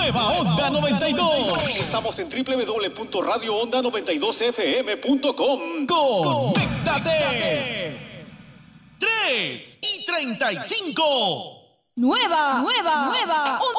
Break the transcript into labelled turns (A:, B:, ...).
A: Nueva Onda 92.
B: Estamos en www.radioonda92fm.com.
A: ¡Conéctate!
C: 3:35.
D: Nueva Onda